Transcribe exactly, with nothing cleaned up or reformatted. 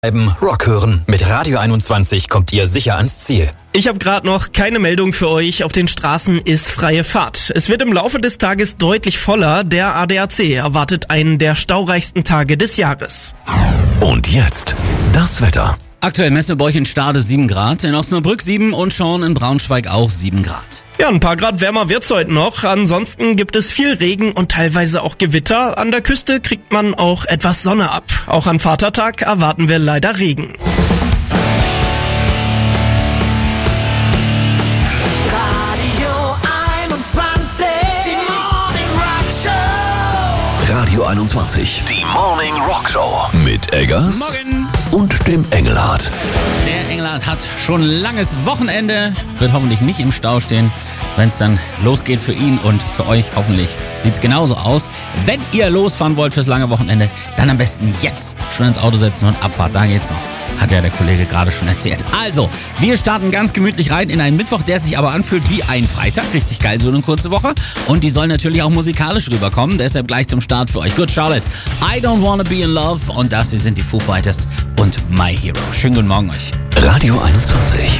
Rock hören. Mit Radio einundzwanzig kommt ihr sicher ans Ziel. Ich habe gerade noch keine Meldung für euch. Auf den Straßen ist freie Fahrt. Es wird im Laufe des Tages deutlich voller. Der A D A C erwartet einen der staureichsten Tage des Jahres. Und jetzt das Wetter. Aktuell messen wir bei euch in Stade sieben Grad, in Osnabrück sieben und Schorn in Braunschweig auch sieben Grad. Ja, ein paar Grad wärmer wird's heute noch. Ansonsten gibt es viel Regen und teilweise auch Gewitter. An der Küste kriegt man auch etwas Sonne ab. Auch an Vatertag erwarten wir leider Regen. Radio einundzwanzig, die Morning Rock Show mit Eggers Morgen. Und dem Engelhardt. Der Engelhardt hat schon langes Wochenende, wird hoffentlich nicht im Stau stehen, wenn es dann losgeht für ihn und für euch hoffentlich sieht es genauso aus. Wenn ihr losfahren wollt fürs lange Wochenende, dann am besten jetzt schon ins Auto setzen und Abfahrt, da geht's noch. Hat ja der Kollege gerade schon erzählt. Also, wir starten ganz gemütlich rein in einen Mittwoch, der sich aber anfühlt wie ein Freitag. Richtig geil, so eine kurze Woche. Und die soll natürlich auch musikalisch rüberkommen, deshalb gleich zum Start für euch. Good Charlotte, I Don't Wanna Be in Love und das hier sind die Foo Fighters und My Hero. Schönen guten Morgen euch. Radio einundzwanzig.